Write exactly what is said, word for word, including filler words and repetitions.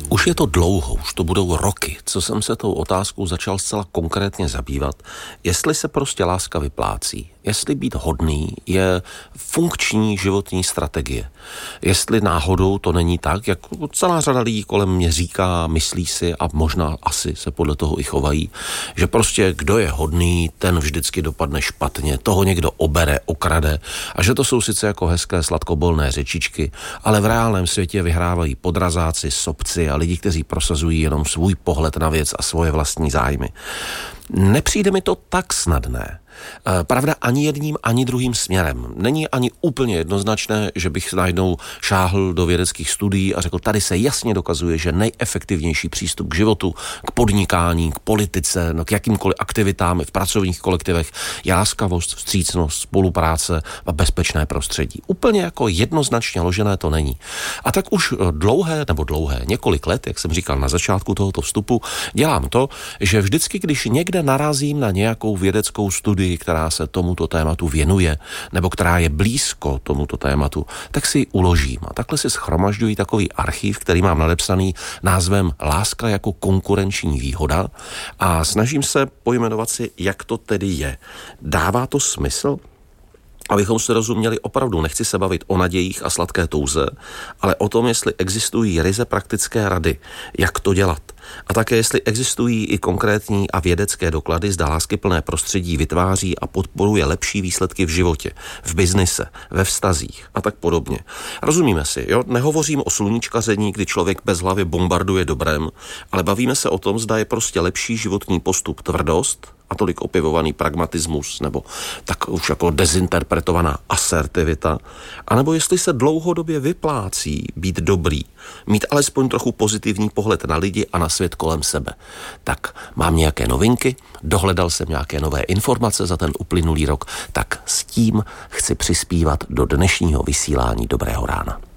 Už je to dlouho, už to budou roky, co jsem se tou otázkou začal zcela konkrétně zabývat, jestli se prostě láska vyplácí, jestli být hodný je funkční životní strategie, jestli náhodou to není tak, jak celá řada lidí kolem mě říká, myslí si a možná asi se podle toho i chovají, že prostě kdo je hodný, ten vždycky dopadne špatně, toho někdo obere, okrade a že to jsou sice jako hezké sladkobolné řečičky, ale v reálném světě vyhrávají podrazáci, sobci a lidi, kteří prosazují jenom svůj pohled na věc a svoje vlastní zájmy. Nepřijde mi to tak snadné. Pravda, ani jedním, ani druhým směrem. Není ani úplně jednoznačné, že bych najednou šáhl do vědeckých studií a řekl, tady se jasně dokazuje, že nejefektivnější přístup k životu, k podnikání, k politice, no, k jakýmkoliv aktivitám v pracovních kolektivech je láskavost, vstřícnost, spolupráce a bezpečné prostředí. Úplně jako jednoznačně ložené to není. A tak už dlouhé, nebo dlouhé, několik let, jak jsem říkal na začátku tohoto vstupu, dělám to, že vždycky, když někde narazím na nějakou vědeckou studii, která se tomuto tématu věnuje, nebo která je blízko tomuto tématu, tak si ji uložím. A takhle si shromažďuji takový archiv, který mám nadepsaný názvem Láska jako konkurenční výhoda a snažím se pojmenovat si, jak to tedy je. Dává to smysl? Abychom si rozuměli, opravdu nechci se bavit o nadějích a sladké touze, ale o tom, jestli existují ryze praktické rady, jak to dělat. A také, jestli existují i konkrétní a vědecké doklady, zda láskyplné prostředí vytváří a podporuje lepší výsledky v životě, v biznise, ve vztazích a tak podobně. Rozumíme si, jo? Nehovořím o sluníčkaření, kdy člověk bez hlavy bombarduje dobrem, ale bavíme se o tom, zda je prostě lepší životní postup tvrdost, a tolik opěvovaný pragmatismus, nebo tak už jako dezinterpretovaná asertivita, anebo jestli se dlouhodobě vyplácí být dobrý, mít alespoň trochu pozitivní pohled na lidi a na svět kolem sebe. Tak mám nějaké novinky, dohledal jsem nějaké nové informace za ten uplynulý rok, tak s tím chci přispívat do dnešního vysílání Dobrého rána.